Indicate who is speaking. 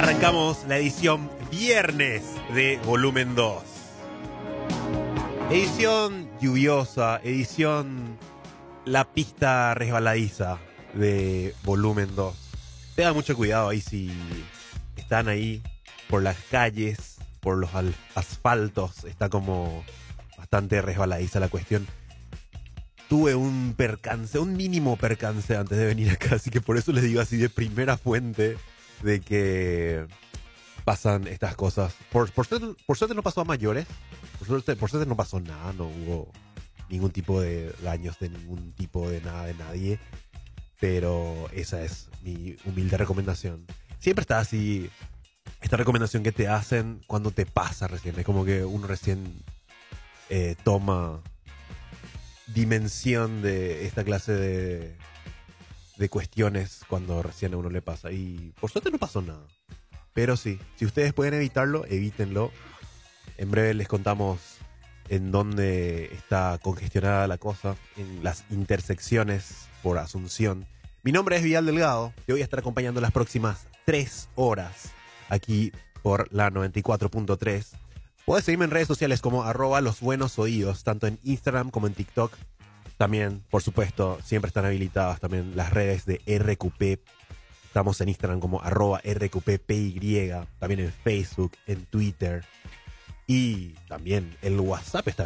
Speaker 1: Arrancamos la edición viernes de Volumen 2. Edición lluviosa, edición la pista resbaladiza de Volumen 2. Tengan mucho cuidado ahí si están ahí por las calles, por los asfaltos. Está como bastante resbaladiza la cuestión. Tuve un percance, un mínimo percance antes de venir acá, así que por eso les digo así de primera fuente de que pasan estas cosas. Por suerte no pasó a mayores. Por suerte no pasó nada. No hubo ningún tipo de daños de ningún tipo de nada de nadie. Pero esa es mi humilde recomendación. Siempre está así esta recomendación que te hacen cuando te pasa recién. Es como que uno recién toma dimensión de esta clase de cuestiones cuando recién a uno le pasa. Y por suerte no pasó nada. Pero sí, si ustedes pueden evitarlo, evítenlo. En breve les contamos en dónde está congestionada la cosa, en las intersecciones por Asunción. Mi nombre es Vidal Delgado. Te voy a estar acompañando las próximas 3 horas aquí por la 94.3. Puedes seguirme en redes sociales como @losbuenosoídos, tanto en Instagram como en TikTok. También, por supuesto, siempre están habilitadas también las redes de RQP. Estamos en Instagram como @RQPPY, también en Facebook, en Twitter. Y también el WhatsApp está